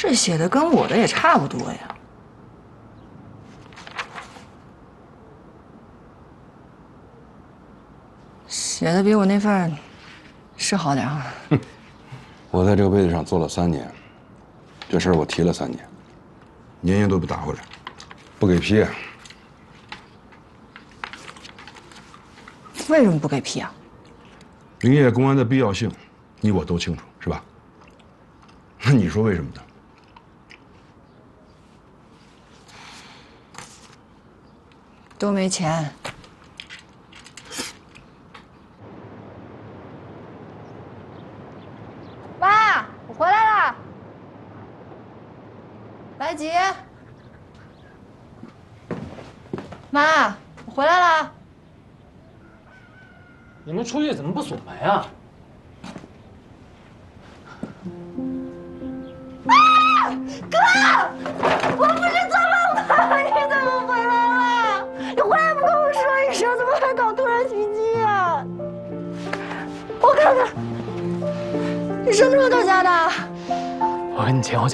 这写的跟我的也差不多呀。写的比我那份是好点啊。 我在这个位子上坐了3年，这事儿我提了3年，年年都不打回来，不给批。 为什么不给批啊？ 林业公安的必要性，你我都清楚，是吧？那你说为什么呢？ 都没钱。妈，我回来了。来吉，妈，我回来了。 你们出去怎么不锁门啊？ 哥，我不是做梦吧？你怎么回来了？你回来不跟我说一声，怎么还搞突然袭击啊？我看看，你什么时候到家的？ 我跟你前后脚。